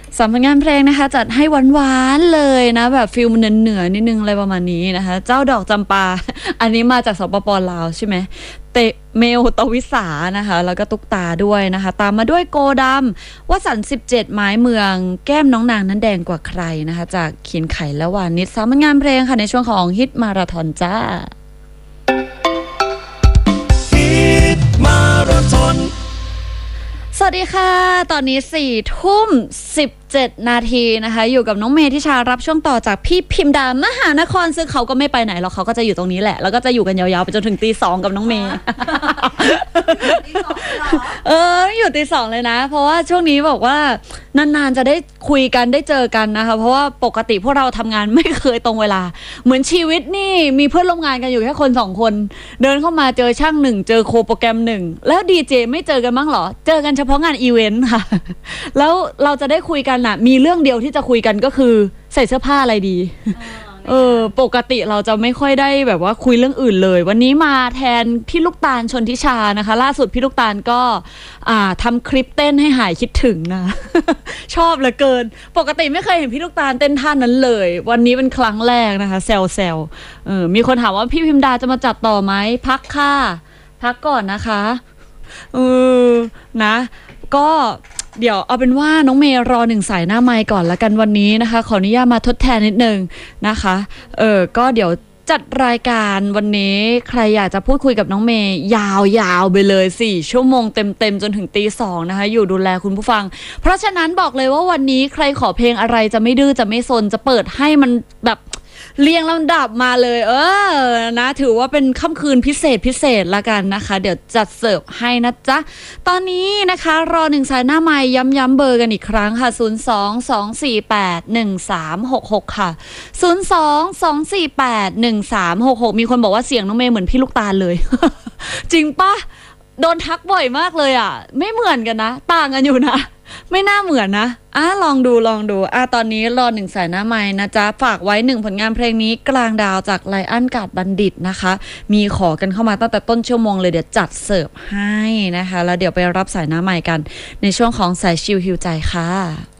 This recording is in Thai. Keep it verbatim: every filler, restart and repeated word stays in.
สามผลงานเพลงนะคะจัดให้หวานๆเลยนะแบบฟิลมันเหนือๆนิดนึงอะไรประมาณนี้นะคะเจ้าดอกจำปา อันนี้มาจากสปปลาวใช่ไหมเตเมลตวิสานะคะแล้วก็ตุกตาด้วยนะคะตามมาด้วยโกดำวสันต์สิบเจ็ดไม้เมืองแก้มน้องนางนั้นแดงกว่าใครนะคะจากเขียนไข่และวานิชสามผลงานเพลงค่ะในช่วงของฮิตมาราธอนจ้าฮิตมาราธอนสวัสดีค่ะตอนนี้สี่ทุ่มสิบเจ็ดนาทีนะคะอยู่กับน้องเมย์ทิชารับช่วงต่อจากพี่พิมดามหานครซึ่งเขาก็ไม่ไปไหนหรอกเขาก็จะอยู่ตรงนี้แหละแล้วก็จะอยู่กันยาวๆไปจนถึงตีสองกับน้องเมย์เอออยู่ตีสองเลยนะเพราะว่าช่วงนี้บอกว่านานๆจะได้คุยกันได้เจอกันนะคะเพราะว่าปกติพวกเราทำงานไม่เคยตรงเวลาเหมือนชีวิตนี่มีเพื่อนร่วมงานกันอยู่แค่คนสองคนเดินเข้ามาเจอช่างหนึ่งเจอโคโปรแกรมหนึ่งแล้วดีเจไม่เจอกันบ้างหรอเจอกันเฉพาะงานอีเวนต์ค่ะแล้วเราจะได้คุยกันน่ะมีเรื่องเดียวที่จะคุยกันก็คือใส่เสื้อผ้าอะไรดีเออปกติเราจะไม่ค่อยได้แบบว่าคุยเรื่องอื่นเลยวันนี้มาแทนพี่ลูกตาลชนทิชานะคะล่าสุดพี่ลูกตาลก็อ่าทำคลิปเต้นให้หายคิดถึงนะ ชอบเหลือเกินปกติไม่เคยเห็นพี่ลูกตาลเต้นท่านั้นเลยวันนี้เป็นครั้งแรกนะคะแซวแซวเออมีคนถามว่าพี่พิมดาจะมาจัดต่อไหมพักค่ะพักก่อนนะคะเออนะก็เดี๋ยวเอาเป็นว่าน้องเมย์รอหนึ่งสายหน้าไมค์ก่อนละกันวันนี้นะคะขออนุญาตมาทดแทนนิดนึงนะคะเออก็เดี๋ยวจัดรายการวันนี้ใครอยากจะพูดคุยกับน้องเมย์ยาวๆไปเลยสี่ชั่วโมงเต็มๆจนถึงตีสองนะคะอยู่ดูแลคุณผู้ฟังเพราะฉะนั้นบอกเลยว่าวันนี้ใครขอเพลงอะไรจะไม่ดื้อจะไม่ซนจะเปิดให้มันแบบเรียงลำดับมาเลยเออนะถือว่าเป็นค่ำคืนพิเศษพิเศษละกันนะคะเดี๋ยวจัดเสิร์ฟให้นะจ๊ะตอนนี้นะคะรอหนึ่งสายหน้าไมค์ย้ำๆเบอร์กันอีกครั้งค่ะศูนย์ สอง สอง สี่ แปด หนึ่ง สาม หก หกค่ะศูนย์ สอง สอง สี่ แปด หนึ่ง สาม หก หกมีคนบอกว่าเสียงน้องเมย์เหมือนพี่ลูกตาลเลย จริงปะโดนทักบ่อยมากเลยอ่ะไม่เหมือนกันนะต่างกันอยู่นะไม่น่าเหมือนนะอ่ะลองดูลองดูอ่ะตอนนี้รอหนึ่งสายหน้าไมค์นะจ๊ะฝากไว้หนึ่งผลงานเพลงนี้กลางดาวจากไลอ้อนกาดบัณฑิตนะคะมีขอกันเข้ามาตั้งแต่ต้นชั่วโมงเลยเดี๋ยวจัดเสิร์ฟให้นะคะแล้วเดี๋ยวไปรับสายหน้าไมค์กันในช่วงของสายชิลฮิวใจค่ะ